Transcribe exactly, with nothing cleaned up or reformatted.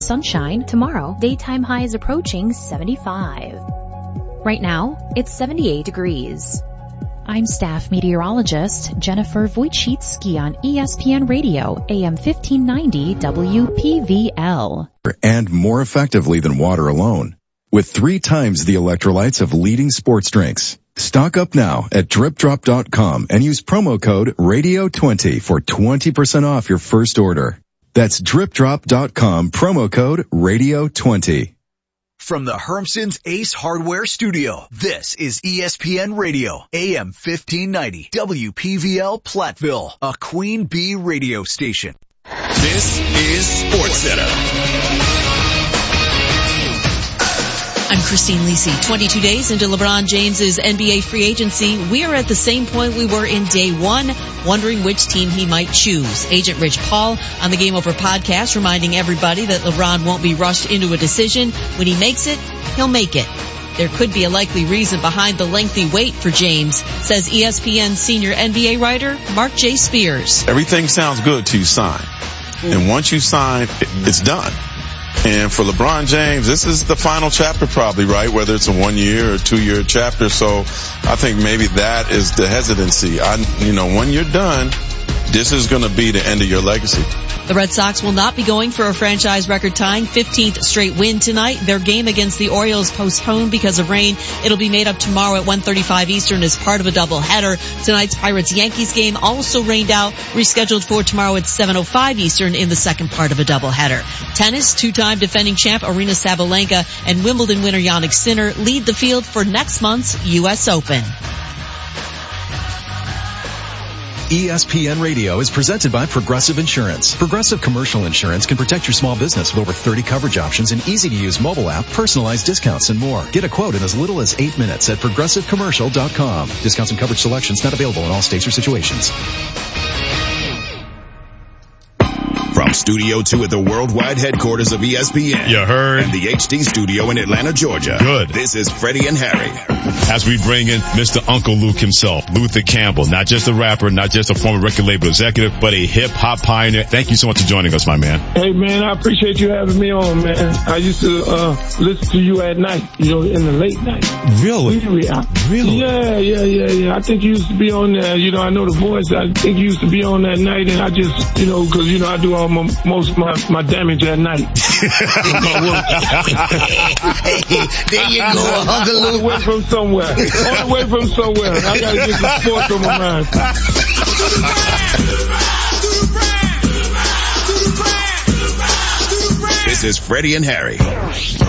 sunshine. Tomorrow, daytime highs approaching seventy-five. Right now, it's seventy-eight degrees. I'm staff meteorologist Jennifer Wojcicki on E S P N Radio, A M fifteen ninety W P V L. And more effectively than water alone, with three times the electrolytes of leading sports drinks. Stock up now at drip drop dot com and use promo code radio twenty for twenty percent off your first order. That's drip drop dot com, promo code radio twenty. From the Hermson's Ace Hardware Studio, this is E S P N Radio, A M fifteen ninety, W P V L Platteville, a Queen Bee radio station. This is SportsCenter. I'm Christine Lisi. twenty-two days into LeBron James's N B A free agency, we are at the same point we were in day one, wondering which team he might choose. Agent Rich Paul on the Game Over podcast reminding everybody that LeBron won't be rushed into a decision. When he makes it, he'll make it. There could be a likely reason behind the lengthy wait for James, says E S P N senior N B A writer Mark J. Spears. Everything sounds good till you sign. And once you sign, it's done. And for LeBron James, this is the final chapter probably, right? Whether it's a one-year or two-year chapter. So I think maybe that is the hesitancy. I, you know, when you're done, this is going to be the end of your legacy. The Red Sox will not be going for a franchise record-tying fifteenth straight win tonight. Their game against the Orioles postponed because of rain. It'll be made up tomorrow at one thirty-five Eastern as part of a doubleheader. Tonight's Pirates-Yankees game also rained out, rescheduled for tomorrow at seven oh five Eastern in the second part of a doubleheader. Tennis, two-time defending champ Aryna Sabalenka and Wimbledon winner Jannik Sinner lead the field for next month's U S Open. E S P N Radio is presented by Progressive Insurance. Progressive Commercial Insurance can protect your small business with over thirty coverage options and easy-to-use mobile app, personalized discounts, and more. Get a quote in as little as eight minutes at progressive commercial dot com. Discounts and coverage selections not available in all states or situations. From Studio two at the worldwide headquarters of E S P N. You heard? And the H D studio in Atlanta, Georgia. Good. This is Freddie and Harry. As we bring in Mister Uncle Luke himself, Luther Campbell, not just a rapper, not just a former record label executive, but a hip-hop pioneer. Thank you so much for joining us, my man. Hey, man, I appreciate you having me on, man. I used to uh listen to you at night, you know, in the late night. Really? Really? I, really? Yeah, yeah, yeah, yeah. I think you used to be on there. You know, I know the voice. I think you used to be on that night, and I just, you know, because, you know, I do all my, most of my, my damage at night. Hey, there you go, Uncle Luke. On the way from somewhere. On the way from somewhere. I got to get some sports on my mind. This is Freddie and Harry.